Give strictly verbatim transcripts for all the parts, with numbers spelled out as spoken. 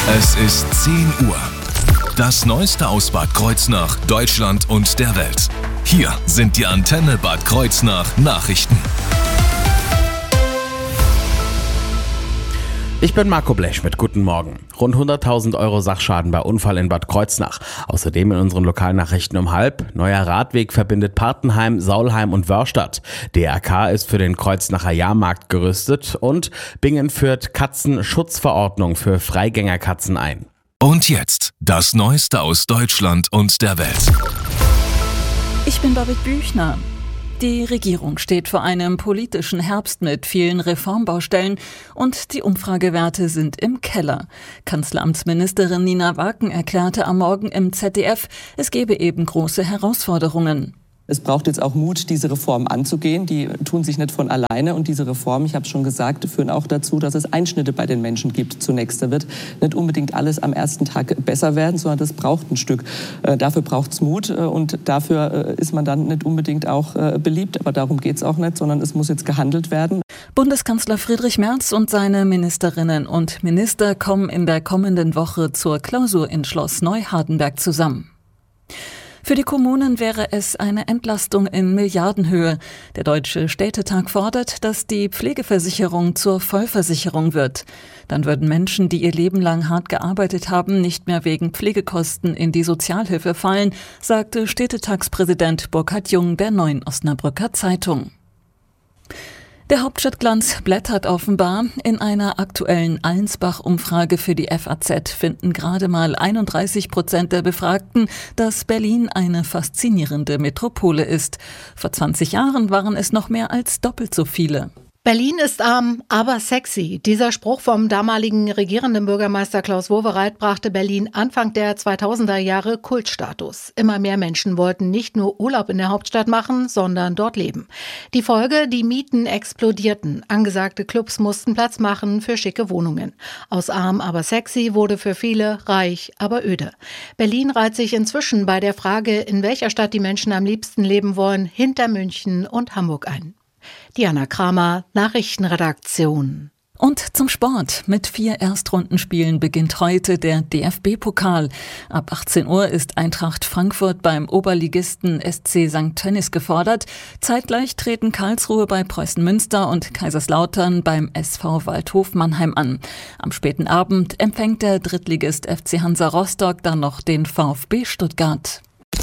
Es ist zehn Uhr. Das Neueste aus Bad Kreuznach, Deutschland und der Welt. Hier sind die Antenne Bad Kreuznach Nachrichten. Ich bin Marco Blech mit Guten Morgen. Rund hunderttausend Euro Sachschaden bei Unfall in Bad Kreuznach. Außerdem in unseren Lokalnachrichten um halb. Neuer Radweg verbindet Partenheim, Saulheim und Wörrstadt. D R K ist für den Kreuznacher Jahrmarkt gerüstet. Und Bingen führt Katzenschutzverordnung für Freigängerkatzen ein. Und jetzt das Neueste aus Deutschland und der Welt. Ich bin Babette Büchner. Die Regierung steht vor einem politischen Herbst mit vielen Reformbaustellen und die Umfragewerte sind im Keller. Kanzleramtsministerin Nina Waken erklärte am Morgen im Z D F, es gebe eben große Herausforderungen. Es braucht jetzt auch Mut, diese Reformen anzugehen. Die tun sich nicht von alleine. Und diese Reformen, ich habe es schon gesagt, führen auch dazu, dass es Einschnitte bei den Menschen gibt. Zunächst, da wird nicht unbedingt alles am ersten Tag besser werden, sondern das braucht ein Stück. Äh, dafür braucht es Mut äh, und dafür äh, ist man dann nicht unbedingt auch äh, beliebt. Aber darum geht es auch nicht, sondern es muss jetzt gehandelt werden. Bundeskanzler Friedrich Merz und seine Ministerinnen und Minister kommen in der kommenden Woche zur Klausur in Schloss Neuhardenberg zusammen. Für die Kommunen wäre es eine Entlastung in Milliardenhöhe. Der Deutsche Städtetag fordert, dass die Pflegeversicherung zur Vollversicherung wird. Dann würden Menschen, die ihr Leben lang hart gearbeitet haben, nicht mehr wegen Pflegekosten in die Sozialhilfe fallen, sagte Städtetagspräsident Burkhard Jung der Neuen Osnabrücker Zeitung. Der Hauptstadtglanz blättert offenbar. In einer aktuellen Allensbach-Umfrage für die F A Z finden gerade mal einunddreißig Prozent der Befragten, dass Berlin eine faszinierende Metropole ist. Vor zwanzig Jahren waren es noch mehr als doppelt so viele. Berlin ist arm, aber sexy. Dieser Spruch vom damaligen regierenden Bürgermeister Klaus Wowereit brachte Berlin Anfang der zweitausender Jahre Kultstatus. Immer mehr Menschen wollten nicht nur Urlaub in der Hauptstadt machen, sondern dort leben. Die Folge, die Mieten explodierten. Angesagte Clubs mussten Platz machen für schicke Wohnungen. Aus arm, aber sexy wurde für viele reich, aber öde. Berlin reiht sich inzwischen bei der Frage, in welcher Stadt die Menschen am liebsten leben wollen, hinter München und Hamburg ein. Diana Kramer, Nachrichtenredaktion. Und zum Sport. Mit vier Erstrundenspielen beginnt heute der D F B-Pokal. Ab achtzehn Uhr ist Eintracht Frankfurt beim Oberligisten S C Sankt Tönnies gefordert. Zeitgleich treten Karlsruhe bei Preußen Münster und Kaiserslautern beim S V Waldhof Mannheim an. Am späten Abend empfängt der Drittligist F C Hansa Rostock dann noch den VfB Stuttgart.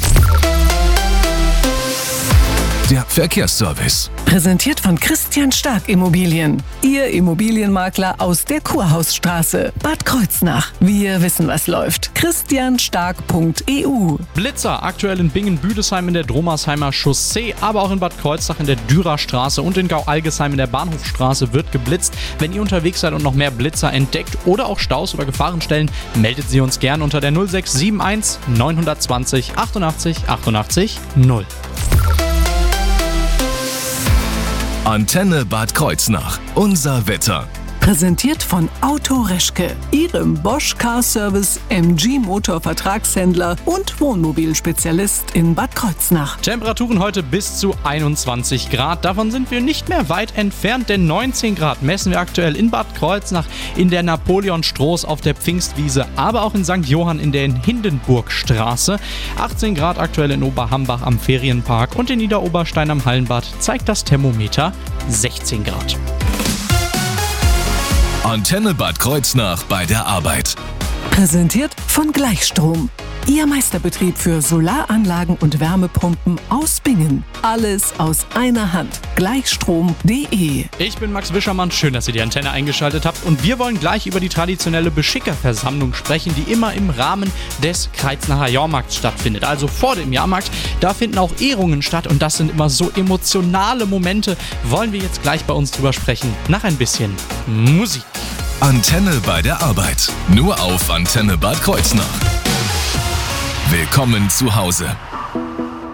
Der Verkehrsservice. Präsentiert von Christian Stark Immobilien. Ihr Immobilienmakler aus der Kurhausstraße, Bad Kreuznach. Wir wissen, was läuft. christian stark punkt e u. Blitzer, aktuell in Bingen-Büdesheim in der Dromersheimer Chaussee, aber auch in Bad Kreuznach in der Dürerstraße und in Gau-Algesheim in der Bahnhofstraße wird geblitzt. Wenn ihr unterwegs seid und noch mehr Blitzer entdeckt oder auch Staus oder Gefahrenstellen, meldet sie uns gern unter der null sechs sieben eins neun zwei null achtundachtzig achtundachtzig null. Antenne Bad Kreuznach. Unser Wetter. Präsentiert von Auto Reschke, Ihrem Bosch Car Service M G Motor Vertragshändler und Wohnmobilspezialist in Bad Kreuznach. Temperaturen heute bis zu einundzwanzig Grad. Davon sind wir nicht mehr weit entfernt, denn neunzehn Grad messen wir aktuell in Bad Kreuznach, in der Napoleonstroß auf der Pfingstwiese, aber auch in Sankt Johann in der Hindenburgstraße. achtzehn Grad aktuell in Oberhambach am Ferienpark und in Niederoberstein am Hallenbad zeigt das Thermometer sechzehn Grad. Antenne Bad Kreuznach bei der Arbeit. Präsentiert von Gleichstrom. Ihr Meisterbetrieb für Solaranlagen und Wärmepumpen aus Bingen. Alles aus einer Hand. Gleichstrom punkt de. Ich bin Max Wischermann, schön, dass ihr die Antenne eingeschaltet habt und wir wollen gleich über die traditionelle Beschickerversammlung sprechen, die immer im Rahmen des Kreuznacher Jahrmarkts stattfindet. Also vor dem Jahrmarkt, da finden auch Ehrungen statt und das sind immer so emotionale Momente. Wollen wir jetzt gleich bei uns drüber sprechen, nach ein bisschen Musik. Antenne bei der Arbeit. Nur auf Antenne Bad Kreuznach. Willkommen zu Hause.